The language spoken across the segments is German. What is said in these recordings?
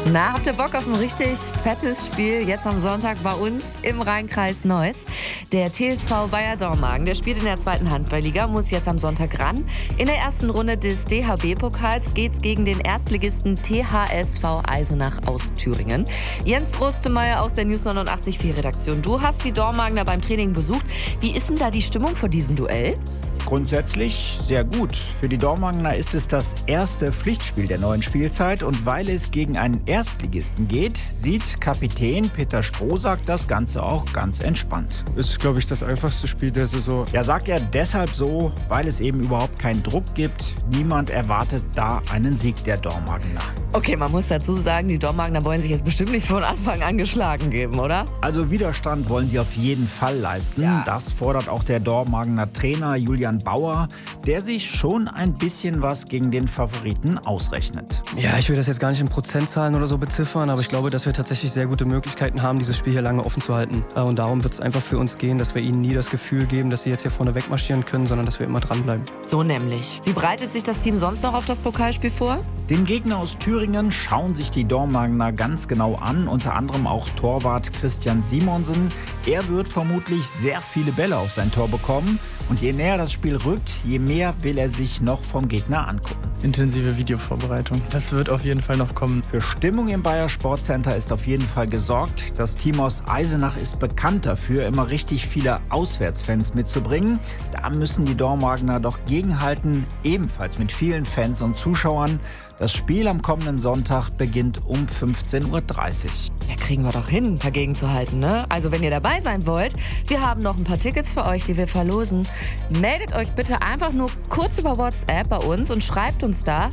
Na, habt ihr Bock auf ein richtig fettes Spiel jetzt am Sonntag bei uns im Rhein-Kreis Neuss? Der TSV Bayer Dormagen, der spielt in der 2. Handball-Liga, muss jetzt am Sonntag ran. In der ersten Runde des DHB-Pokals geht's gegen den Erstligisten THSV Eisenach aus Thüringen. Jens Rustemeyer aus der News 89.4-Redaktion. Du hast die Dormagener beim Training besucht. Wie ist denn da die Stimmung vor diesem Duell? Grundsätzlich sehr gut. Für die Dormagener ist es das erste Pflichtspiel der neuen Spielzeit und weil es gegen einen Erstligisten geht, sieht Kapitän Peter Strohsack das Ganze auch ganz entspannt. Ist, glaube ich, das einfachste Spiel der Saison. Ja, sagt er deshalb so, weil es eben überhaupt keinen Druck gibt. Niemand erwartet da einen Sieg der Dormagener. Okay, man muss dazu sagen, die Dormagener wollen sich jetzt bestimmt nicht von Anfang an geschlagen geben, oder? Also Widerstand wollen sie auf jeden Fall leisten. Ja. Das fordert auch der Dormagener Trainer Julian Bauer, der sich schon ein bisschen was gegen den Favoriten ausrechnet. Ja, ich will das jetzt gar nicht in Prozentzahlen oder so beziffern, aber ich glaube, dass wir tatsächlich sehr gute Möglichkeiten haben, dieses Spiel hier lange offen zu halten. Und darum wird es einfach für uns gehen, dass wir ihnen nie das Gefühl geben, dass sie jetzt hier vorne wegmarschieren können, sondern dass wir immer dranbleiben. So nämlich. Wie bereitet sich das Team sonst noch auf das Pokalspiel vor? Den Gegner aus Thüringen schauen sich die Dormagener ganz genau an, unter anderem auch Torwart Christian Simonsen. Er wird vermutlich sehr viele Bälle auf sein Tor bekommen und je näher das Spiel rückt, je mehr will er sich noch vom Gegner angucken. Intensive Videovorbereitung. Das wird auf jeden Fall noch kommen. Für Stimmung im Bayer Sportcenter ist auf jeden Fall gesorgt. Das Team aus Eisenach ist bekannt dafür, immer richtig viele Auswärtsfans mitzubringen. Da müssen die Dormagener doch gegenhalten, ebenfalls mit vielen Fans und Zuschauern. Das Spiel am kommenden Sonntag beginnt um 15:30 Uhr. Ja, kriegen wir doch hin, dagegen zu halten, ne? Also wenn ihr dabei sein wollt, wir haben noch ein paar Tickets für euch, die wir verlosen. Meldet euch bitte einfach nur kurz über WhatsApp bei uns und schreibt uns da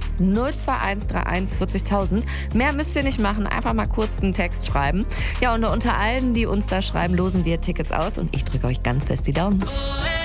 02131 40.000. Mehr müsst ihr nicht machen, einfach mal kurz einen Text schreiben. Ja, und unter allen, die uns da schreiben, losen wir Tickets aus und ich drücke euch ganz fest die Daumen.